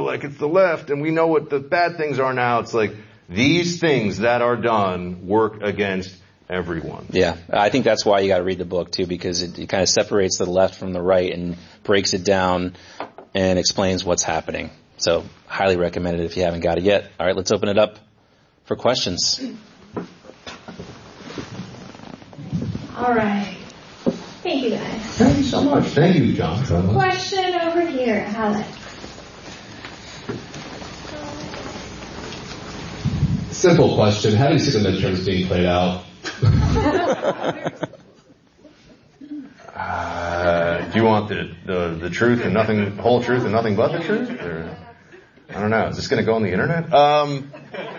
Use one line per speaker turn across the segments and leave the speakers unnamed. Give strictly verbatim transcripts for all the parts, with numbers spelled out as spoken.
like it's the left and we know what the bad things are now. It's like these things that are done work against everyone.
Yeah, I think that's why you got to read the book too, because it, it kind of separates the left from the right and breaks it down and explains what's happening. So highly recommend it if you haven't got it yet. All right, let's open it up for questions.
All right. Thank you, guys.
Thank you so much. Thank you, John.
Question over here, Alex.
Simple question. How do you see the midterms being played out?
uh, do you want the, the, the truth and nothing, whole truth and nothing but the truth? Or, I don't know. Is this going to go on the internet? Um,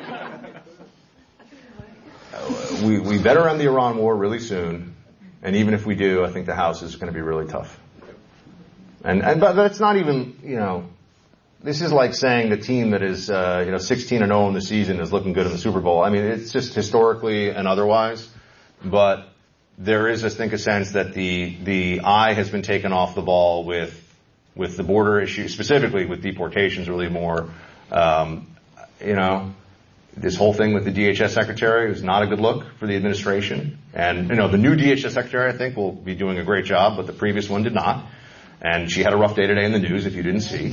we, we better end the Iran war really soon. And even if we do, I think the House is going to be really tough. And, and but, but it's not even, you know, this is like saying the team that is, uh, you know, sixteen and oh in the season is looking good in the Super Bowl. I mean, it's just historically and otherwise. But there is, I think, a sense that the, the eye has been taken off the ball with, with the border issue, specifically with deportations really more. Um, you know, this whole thing with the D H S secretary was not a good look for the administration. And, you know, the new D H S secretary, I think, will be doing a great job, but the previous one did not. And she had a rough day today in the news, if you didn't see.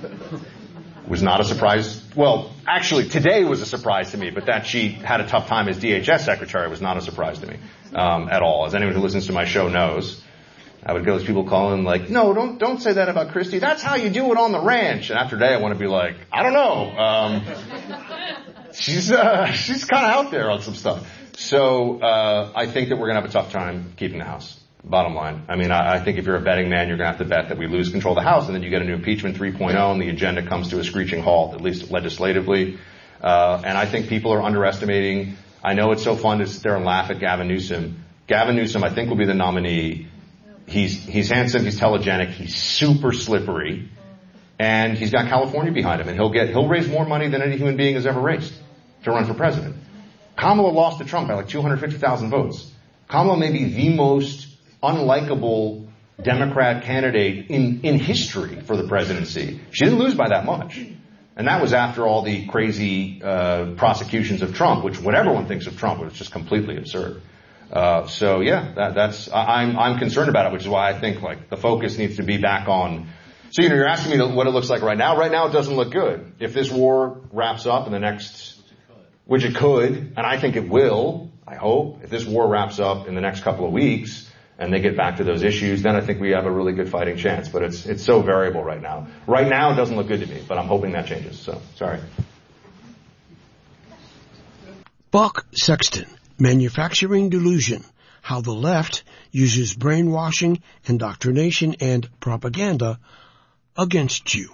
It was not a surprise. Well, actually, today was a surprise to me, but that she had a tough time as D H S secretary was not a surprise to me um, at all. As anyone who listens to my show knows, I would go to people calling like, no, don't don't say that about Christie. That's how you do it on the ranch. And after today, I want to be like, I don't know. Um, she's uh, she's kind of out there on some stuff. So uh, I think that we're going to have a tough time keeping the House. Bottom line. I mean, I, I think if you're a betting man, you're going to have to bet that we lose control of the House, and then you get a new impeachment three point oh, and the agenda comes to a screeching halt, at least legislatively. Uh, and I think people are underestimating. I know it's so fun to sit there and laugh at Gavin Newsom. Gavin Newsom, I think, will be the nominee. He's he's handsome, he's telegenic, he's super slippery, and he's got California behind him, and he'll get he'll raise more money than any human being has ever raised to run for president. Kamala lost to Trump by like two hundred fifty thousand votes. Kamala may be the most unlikable Democrat candidate in, in history for the presidency. She didn't lose by that much. And that was after all the crazy uh, prosecutions of Trump, which what everyone thinks of Trump was just completely absurd. Uh, so yeah, that, that's, I, I'm, I'm concerned about it, which is why I think like the focus needs to be back on, so you know, you're asking me what it looks like right now. Right now it doesn't look good. If this war wraps up in the next, which it could, and I think it will, I hope, if this war wraps up in the next couple of weeks, and they get back to those issues, then I think we have a really good fighting chance. But it's it's so variable right now. Right now, it doesn't look good to me, but I'm hoping that changes. So, sorry.
Buck Sexton, Manufacturing Delusion, How the Left Uses Brainwashing, Indoctrination, and Propaganda Against You.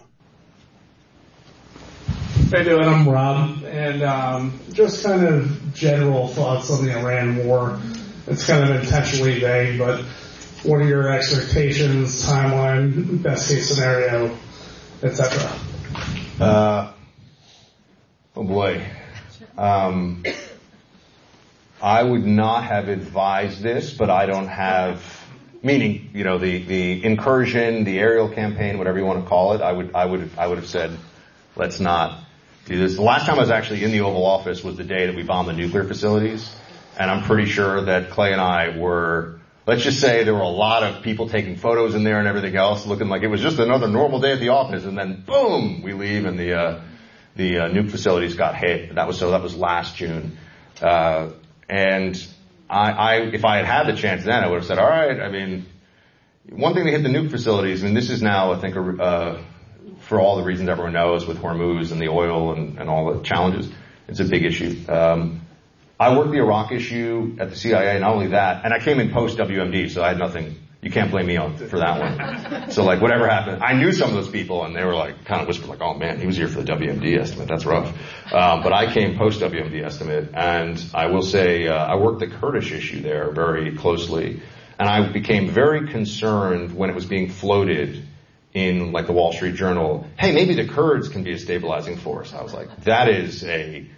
How you doing? I'm Rob, and um, just kind of general thoughts on the Iran war. It's kind of intentionally vague, but what are your expectations, timeline, best case scenario, et cetera?
Uh, oh boy. Um, I would not have advised this, but I don't have, meaning, you know, the, the incursion, the aerial campaign, whatever you want to call it, I would, I would, I would have said, let's not do this. The last time I was actually in the Oval Office was the day that we bombed the nuclear facilities. And I'm pretty sure that Clay and I were, let's just say there were a lot of people taking photos in there and everything else, looking like it was just another normal day at the office. And then boom, we leave and the, uh, the, uh, nuke facilities got hit. That was, so that was last June. Uh, and I, I, if I had had the chance then, I would have said, all right, I mean, one thing to hit the nuke facilities, I mean, this is now, I think, uh, for all the reasons everyone knows with Hormuz and the oil and, and all the challenges, it's a big issue. Um, I worked the Iraq issue at the C I A, not only that, and I came in post W M D, so I had nothing, you can't blame me on for that one. So like whatever happened, I knew some of those people and they were like, kind of whispered like, oh man, he was here for the W M D estimate, that's rough. Um, but I came post W M D estimate, and I will say, uh, I worked the Kurdish issue there very closely, and I became very concerned when it was being floated in like the Wall Street Journal, hey, maybe the Kurds can be a stabilizing force. I was like, that is a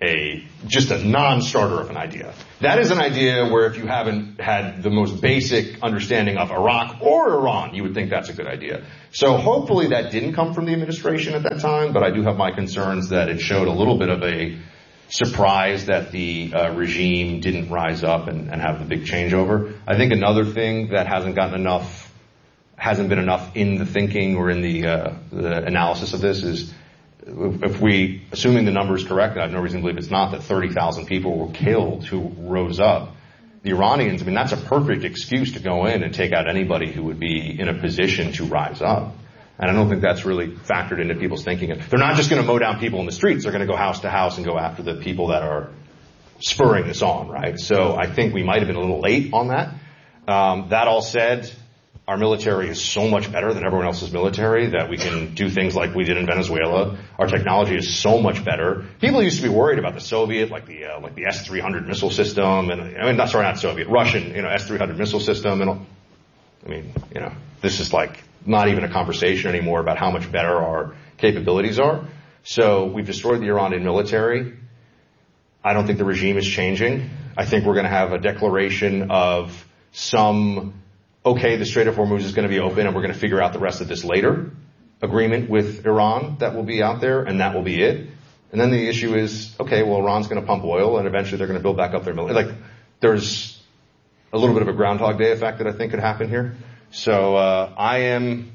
a just a non-starter of an idea. That is an idea where if you haven't had the most basic understanding of Iraq or Iran, you would think that's a good idea. So hopefully that didn't come from the administration at that time, but I do have my concerns that it showed a little bit of a surprise that the uh, regime didn't rise up and, and have the big changeover. I think another thing that hasn't gotten enough, hasn't been enough in the thinking or in the, uh, the analysis of this is if we, assuming the number is correct, and I have no reason to believe it's not, that thirty thousand people were killed who rose up. The Iranians, I mean, that's a perfect excuse to go in and take out anybody who would be in a position to rise up. And I don't think that's really factored into people's thinking. They're not just going to mow down people in the streets. They're going to go house to house and go after the people that are spurring this on, right? So I think we might have been a little late on that. Um, that all said, our military is so much better than everyone else's military that we can do things like we did in Venezuela. Our technology is so much better. People used to be worried about the Soviet, like the uh, like the S three hundred missile system, and I mean, not sorry, not Soviet, Russian, you know, S three hundred missile system, and all. I mean, you know, this is like not even a conversation anymore about how much better our capabilities are. So we've destroyed the Iranian military. I don't think the regime is changing. I think we're going to have a declaration of some, okay, the Strait of Hormuz is going to be open and we're going to figure out the rest of this later agreement with Iran that will be out there, and that will be it. And then the issue is, okay, well, Iran's going to pump oil and eventually they're going to build back up their military. Like, there's a little bit of a Groundhog Day effect that I think could happen here. So uh, I am,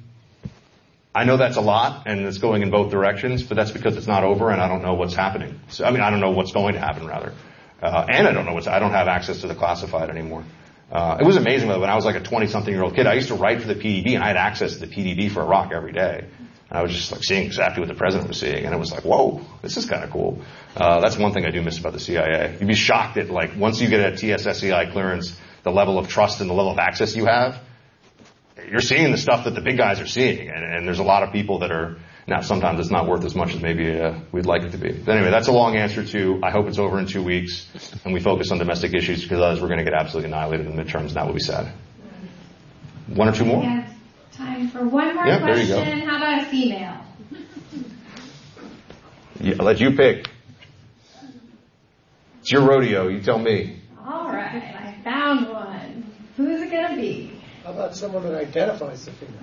I know that's a lot and it's going in both directions, but that's because it's not over and I don't know what's happening. So, I mean, I don't know what's going to happen, rather. Uh, and I don't know what's, I don't have access to the classified anymore. Uh, it was amazing though, when I was like a twenty-something-year-old kid, I used to write for the P D B and I had access to the P D B for Iraq every day. And I was just like seeing exactly what the president was seeing, and it was like, whoa, this is kind of cool. Uh, that's one thing I do miss about the C I A. You'd be shocked at, like, once you get a T S S C I clearance, the level of trust and the level of access you have. You're seeing the stuff that the big guys are seeing, and, and there's a lot of people that are, now sometimes it's not worth as much as maybe uh, we'd like it to be. But anyway, that's a long answer to, I hope it's over in two weeks, and we focus on domestic issues, because otherwise we're going to get absolutely annihilated in the midterms, and that will be sad. One or two more?
We have time for one more
Yep, there you go.
question. How about a female?
Yeah, I'll let you pick. It's your rodeo, you tell me.
All right, I found one. Who's it going to be?
How about someone that identifies the female?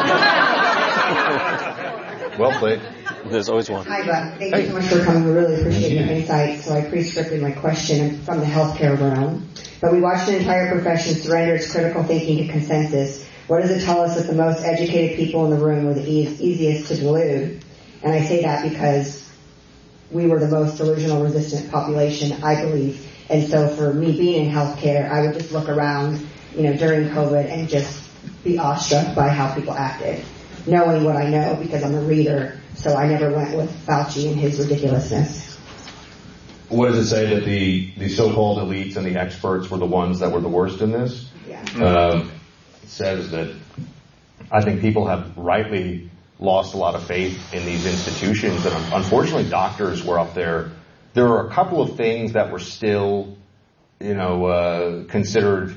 Well played.
There's always one.
Hi, Buck. Thank
Hey.
you so much for coming. We really appreciate your insight. So I pre-scripted my question from the healthcare realm. But we watched an entire profession surrender its critical thinking to consensus. What does it tell us that the most educated people in the room were the e- easiest to delude? And I say that because we were the most delusional resistant population, I believe. And so for me being in healthcare, I would just look around, you know, during COVID and just be awestruck by how people acted, knowing what I know because I'm a reader. So I never went with Fauci and his ridiculousness.
What does it say, that the, the so-called elites and the experts were the ones that were the worst in this?
Yeah.
Um, it says that I think people have rightly lost a lot of faith in these institutions, and unfortunately doctors were up there. There were a couple of things that were still, you know, uh, considered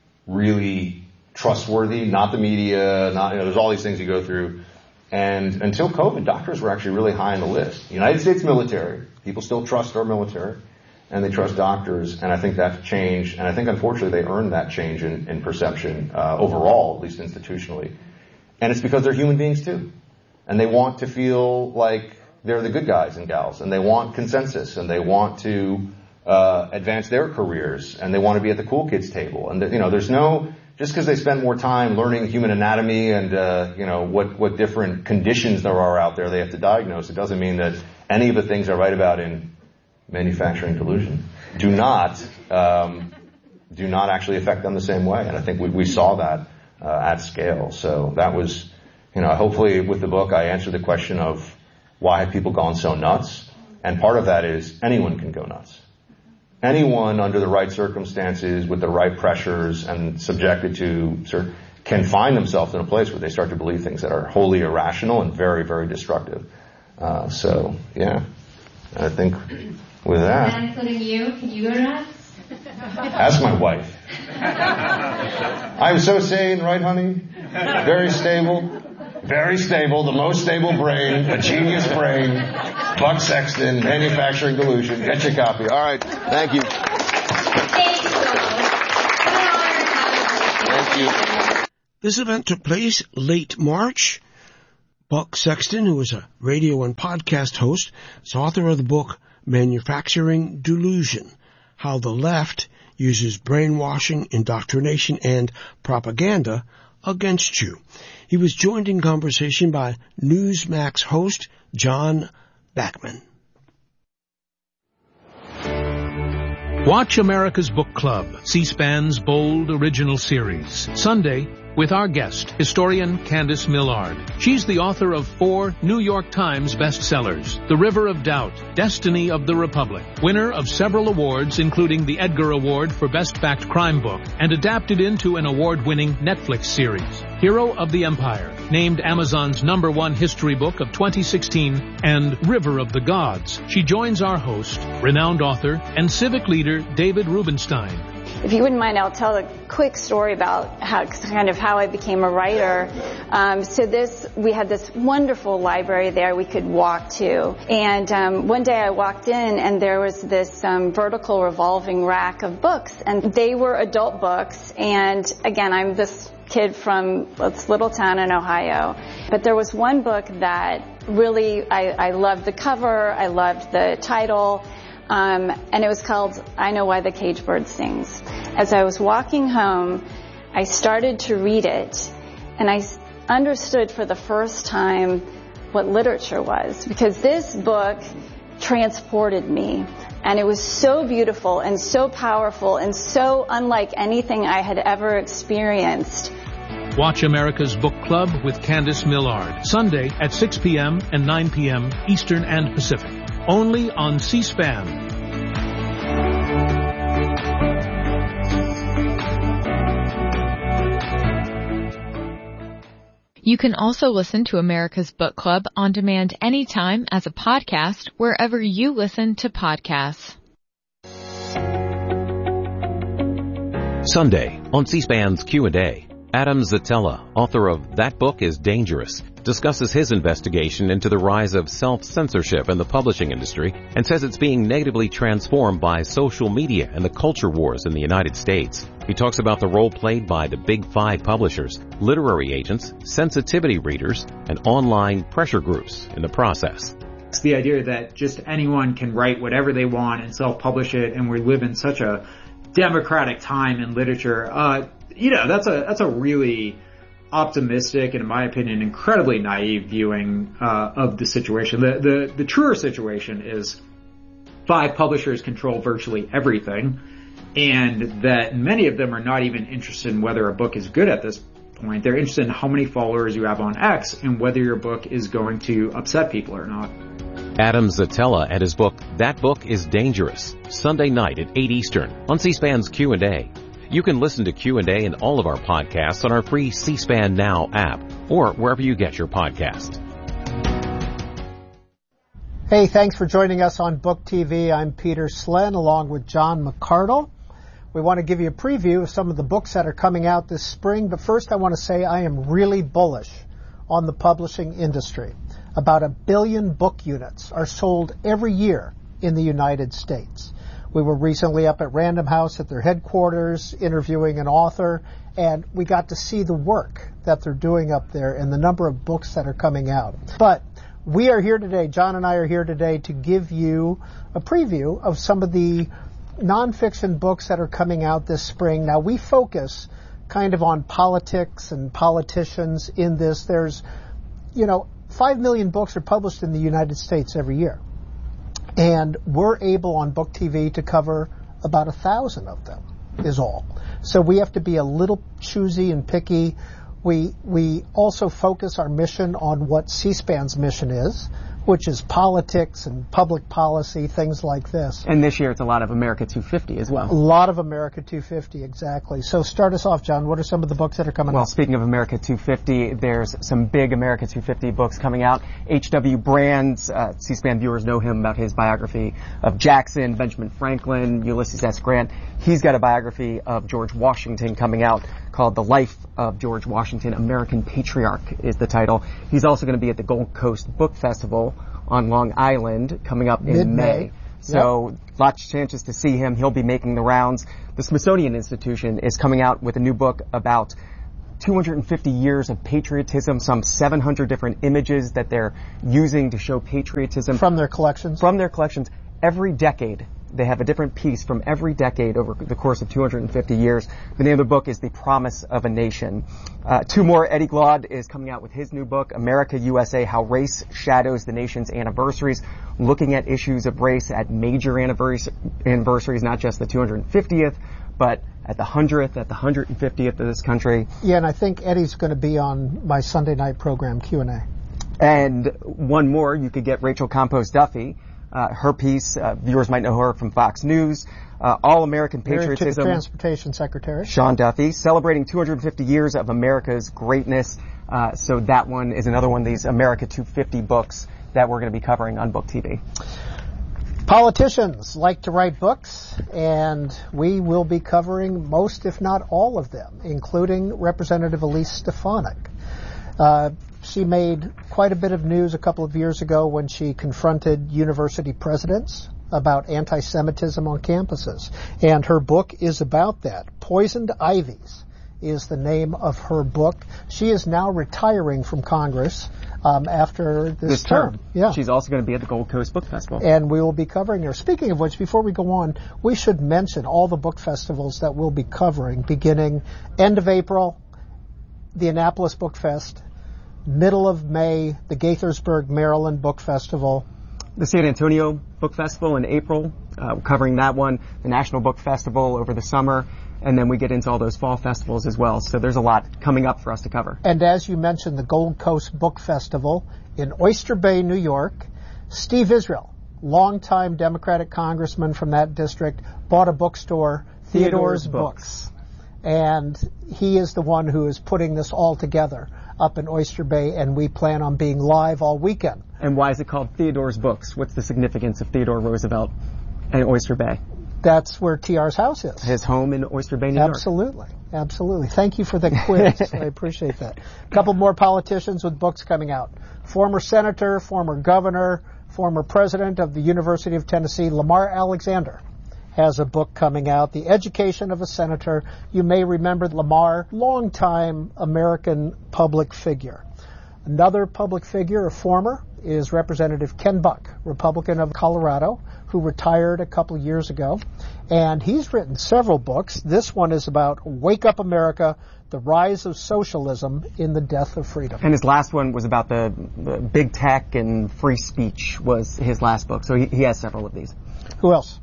really trustworthy, not the media, not, you know, there's all these things you go through. And until COVID, doctors were actually really high on the list. United States military, people still trust our military, and they trust doctors, and I think that's changed, and I think unfortunately they earned that change in, in perception, uh, overall, at least institutionally. And it's because they're human beings too. And they want to feel like they're the good guys and gals, and they want consensus, and they want to uh, advance their careers, and they want to be at the cool kids table. And, you know, there's no, just because they spend more time learning human anatomy and, uh, you know, what, what different conditions there are out there they have to diagnose, it doesn't mean that any of the things I write about in Manufacturing Delusion do not, um, do not actually affect them the same way. And I think we, we saw that uh, at scale. So that was, you know, hopefully with the book I answered the question of why have people gone so nuts? And part of that is anyone can go nuts. Anyone under the right circumstances, with the right pressures, and subjected to, sort of, can find themselves in a place where they start to believe things that are wholly irrational and very, very destructive. Uh, so, yeah, I think with that,
And including you, can you go nuts?
ask my wife. I'm so sane, right, honey? Very stable, Very stable, the most stable brain, a genius brain, Buck Sexton, Manufacturing Delusion. Get your copy. All right. Thank you. Thank you.
This event took place late March. Buck Sexton, who is a radio and podcast host, is author of the book Manufacturing Delusion, How the Left Uses Brainwashing, Indoctrination, and Propaganda Against You. He was joined in conversation by Newsmax host John Bachman.
Watch America's Book Club, C-SPAN's bold original series. Sunday, with our guest, historian Candace Millard. She's the author of four New York Times bestsellers, The River of Doubt, Destiny of the Republic, winner of several awards, including the Edgar Award for Best Fact Crime Book, and adapted into an award-winning Netflix series, Hero of the Empire, named Amazon's number one history book of twenty sixteen, and River of the Gods. She joins our host, renowned author, and civic leader David Rubenstein.
If you wouldn't mind, I'll tell a quick story about how, kind of how I became a writer. Um, so this, we had this wonderful library there we could walk to. And um, one day I walked in and there was this um, vertical revolving rack of books. And they were adult books. And again, I'm this kid from this little town in Ohio. But there was one book that really, I, I loved the cover, I loved the title. Um, and it was called I Know Why the Cage Bird Sings. As I was walking home, I started to read it, and I understood for the first time what literature was, because this book transported me, and it was so beautiful and so powerful and so unlike anything I had ever experienced.
Watch America's Book Club with Candace Millard, Sunday at six p.m. and nine p.m. Eastern and Pacific. Only on C-SPAN.
You can also listen to America's Book Club on demand anytime as a podcast wherever you listen to podcasts.
Sunday on C-SPAN's Q and A, Adam Zitella, author of That Book is Dangerous, discusses his investigation into the rise of self-censorship in the publishing industry and says it's being negatively transformed by social media and the culture wars in the United States. He talks about the role played by the big five publishers, literary agents, sensitivity readers, and online pressure groups in the process.
It's the idea that just anyone can write whatever they want and self-publish it, and we live in such a democratic time in literature. Uh, you know, that's a that's a really optimistic and, in my opinion, incredibly naive viewing uh, of the situation. The, the the truer situation is five publishers control virtually everything, and that many of them are not even interested in whether a book is good at this point. They're interested in how many followers you have on X and whether your book is going to upset people or not.
Adam Zitella and his book, That Book is Dangerous, Sunday night at eight Eastern on C-SPAN's Q and A. You can listen to Q and A and all of our podcasts on our free C-SPAN Now app or wherever you get your podcasts.
Hey, thanks for joining us on Book T V. I'm Peter Slen along with John McCardle. We want to give you a preview of some of the books that are coming out this spring, but first I want to say I am really bullish on the publishing industry. About a billion book units are sold every year in the United States. We were recently up at Random House at their headquarters interviewing an author, and we got to see the work that they're doing up there and the number of books that are coming out. But we are here today, John and I are here today to give you a preview of some of the nonfiction books that are coming out this spring. Now, we focus kind of on politics and politicians in this. There's, you know, five million books are published in the United States every year. And we're able on Book T V to cover about a thousand of them, is all. So we have to be a little choosy and picky. We we also focus our mission on what C-SPAN's mission is, which is politics and public policy, things like this.
And this year it's a lot of America two fifty as well.
A lot of America two fifty, exactly. So start us off, John. What are some of the books that are coming
well,
out?
Well, speaking of America two fifty, there's some big America two fifty books coming out. H W Brands, uh, C-SPAN viewers know him about his biography of Jackson, Benjamin Franklin, Ulysses S. Grant. He's got a biography of George Washington coming out called The Life of George Washington, American Patriarch is the title. He's also going to be at the Gold Coast Book Festival on Long Island coming up in
Mid-May.
May. So yep. Lots of chances to see him. He'll be making the rounds. The Smithsonian Institution is coming out with a new book about two hundred fifty years of patriotism, some seven hundred different images that they're using to show patriotism.
From their collections?
From their collections. Every decade, they have a different piece from every decade over the course of two hundred fifty years. The name of the book is The Promise of a Nation. Uh, two more, Eddie Glaude is coming out with his new book, America U S A, How Race Shadows the Nation's Anniversaries, looking at issues of race at major anniversaries, anniversaries, not just the two hundred fiftieth, but at the hundredth, at the one hundred fiftieth of this country.
Yeah, and I think Eddie's going to be on my Sunday night program, Q and A.
And one more, you could get Rachel Campos Duffy. Uh, her piece, uh, viewers might know her from Fox News, uh, All-American Patriotism.
Married to the Transportation Secretary.
Sean Duffy, celebrating two hundred fifty years of America's greatness. Uh, so that one is another one of these America two fifty books that we're going to be covering on Book T V.
Politicians like to write books, and we will be covering most, if not all of them, including Representative Elise Stefanik. Uh, She made quite a bit of news a couple of years ago when she confronted university presidents about anti-Semitism on campuses. And her book is about that. Poisoned Ivies is the name of her book. She is now retiring from Congress um, after this,
this
term.
term.
Yeah.
She's also going to be at the Gold Coast Book Festival.
And we will be covering her. Speaking of which, before we go on, we should mention all the book festivals that we'll be covering beginning end of April, the Annapolis Book Fest, middle of May, the Gaithersburg, Maryland Book Festival.
The San Antonio Book Festival in April, uh, covering that one. The National Book Festival over the summer. And then we get into all those fall festivals as well. So there's a lot coming up for us to cover.
And as you mentioned, the Gold Coast Book Festival in Oyster Bay, New York. Steve Israel, longtime Democratic congressman from that district, bought a bookstore, Theodore's, Theodore's Books. Books. And he is the one who is putting this all together up in Oyster Bay, and we plan on being live all weekend.
And why is it called Theodore's Books? What's the significance of Theodore Roosevelt and Oyster Bay?
That's where T R's house is.
His home in Oyster Bay, New
Absolutely. York. Absolutely. Absolutely. Thank you for the quiz. I appreciate that. A couple more politicians with books coming out. Former senator, former governor, former president of the University of Tennessee, Lamar Alexander, has a book coming out, The Education of a Senator. You may remember Lamar, longtime American public figure. Another public figure, a former, is Representative Ken Buck, Republican of Colorado, who retired a couple years ago. And he's written several books. This one is about Wake Up America, The Rise of Socialism in the Death of Freedom.
And his last one was about the, the big tech and free speech was his last book. So he, he has several of these.
Who else?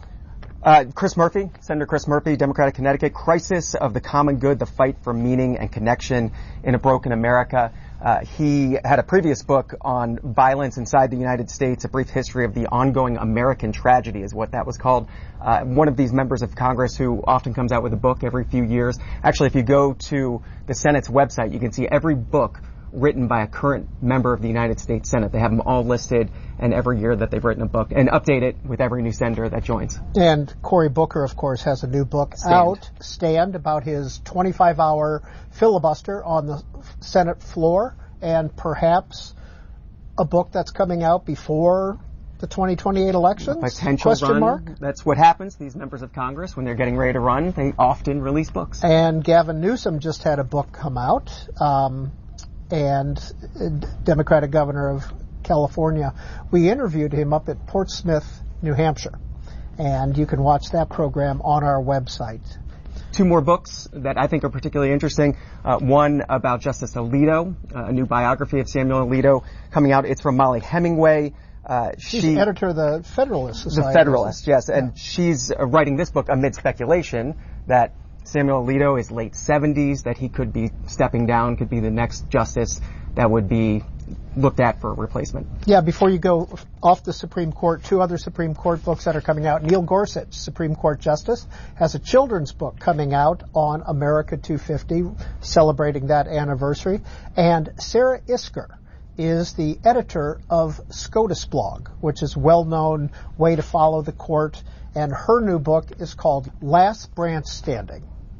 Uh, Chris Murphy, Senator Chris Murphy, Democratic Connecticut, Crisis of the Common Good, The Fight for Meaning and Connection in a Broken America. Uh, he had a previous book on violence inside the United States, A Brief History of the Ongoing American Tragedy is what that was called. Uh, one of these members of Congress who often comes out with a book every few years. Actually, if you go to the Senate's website, you can see every book written by a current member of the United States Senate. They have them all listed, and every year that they've written a book, and update it with every new senator that joins.
And Cory Booker, of course, has a new book
Stand.
out, Stand, about his twenty-five hour filibuster on the Senate floor, and perhaps a book that's coming out before the twenty twenty-eight elections?
Potential
Question
run.
mark?
That's what happens. These members of Congress, when they're getting ready to run, they often release books.
And Gavin Newsom just had a book come out, um, and Democratic governor of California. We interviewed him up at Portsmouth, New Hampshire, and you can watch that program on our website.
Two more books that I think are particularly interesting. Uh, one about Justice Alito, uh, a new biography of Samuel Alito coming out. It's from Molly Hemingway. Uh,
she's
she,
editor of the Federalist Society.
The Federalist, yes. And yeah. she's uh, writing this book amid speculation that Samuel Alito is late seventies, that he could be stepping down, could be the next justice that would be looked at for a replacement.
Yeah, before you go off the Supreme Court, two other Supreme Court books that are coming out. Neil Gorsuch, Supreme Court Justice, has a children's book coming out on America two fifty, celebrating that anniversary. And Sarah Isker is the editor of SCOTUS blog, which is a well-known way to follow the court. And her new book is called Last Branch Standing.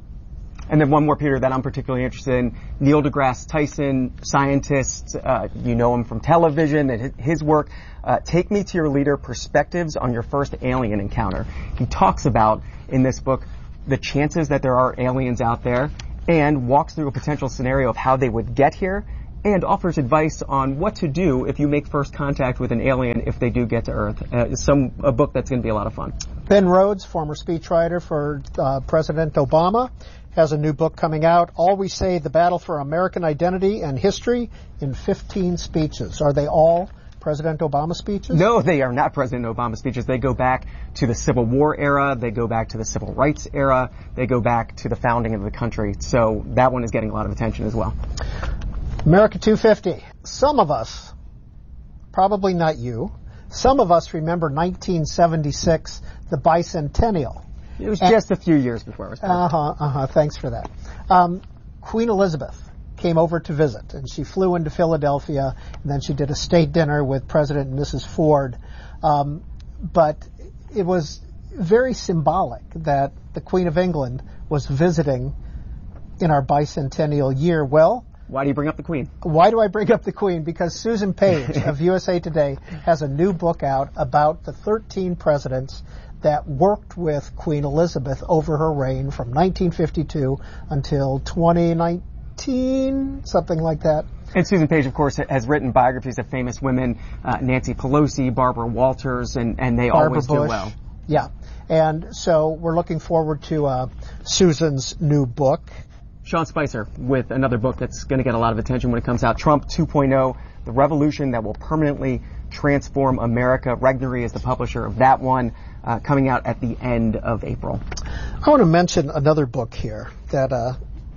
And then one more, Peter, that I'm particularly interested in. Neil deGrasse Tyson, scientist, uh, you know him from television and his work. Uh, take me to your leader, perspectives on your first alien encounter. He talks about, in this book, the chances that there are aliens out there and walks through a potential scenario of how they would get here and offers advice on what to do if you make first contact with an alien if they do get to Earth. Uh, it's some, a book that's going to be a lot of fun.
Ben Rhodes, former speechwriter for uh, President Obama, has a new book coming out, Always Say, The Battle for American Identity and History in fifteen speeches. Are they all President Obama speeches?
No, they are not President Obama speeches. They go back to the Civil War era. They go back to the Civil Rights era. They go back to the founding of the country. So that one is getting a lot of attention as well.
America two fifty. Some of us, probably not you, some of us remember nineteen seventy-six, the bicentennial.
It was just and, a few years before it was perfect.
Uh-huh, uh-huh. Thanks for that. Um, Queen Elizabeth came over to visit, and she flew into Philadelphia, and then she did a state dinner with President and Missus Ford. Um, but it was very symbolic that the Queen of England was visiting in our bicentennial year. Well,
why do you bring up the Queen?
Why do I bring up the Queen? Because Susan Page of U S A Today has a new book out about the thirteen presidents that worked with Queen Elizabeth over her reign from nineteen fifty-two until twenty nineteen, something like that.
And Susan Page, of course, has written biographies of famous women, uh, Nancy Pelosi, Barbara Walters, and, and they
Barbara
always
Bush.
do well.
Yeah. And so we're looking forward to uh, Susan's new book.
Sean Spicer with another book that's going to get a lot of attention when it comes out, Trump two point oh, The Revolution That Will Permanently Transform America. Regnery is the publisher of that one, uh, coming out at the end of April.
I want to mention another book here that uh,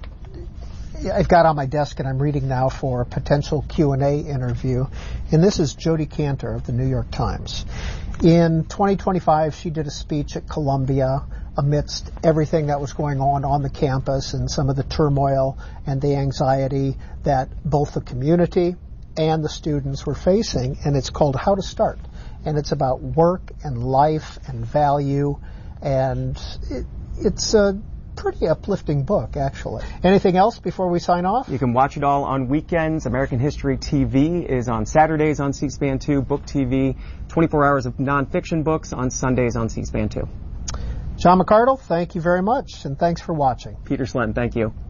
I've got on my desk and I'm reading now for a potential Q and A interview. And this is Jodi Kantor of the New York Times. In twenty twenty-five, she did a speech at Columbia amidst everything that was going on on the campus and some of the turmoil and the anxiety that both the community and the students were facing. And it's called How to Start. And it's about work and life and value. And it, it's a pretty uplifting book, actually. Anything else before we sign off?
You can watch it all on weekends. American History T V is on Saturdays on C SPAN two. Book T V, twenty-four hours of nonfiction books on Sundays on C SPAN two.
John McArdle, thank you very much, and thanks for watching.
Peter Slen, thank you.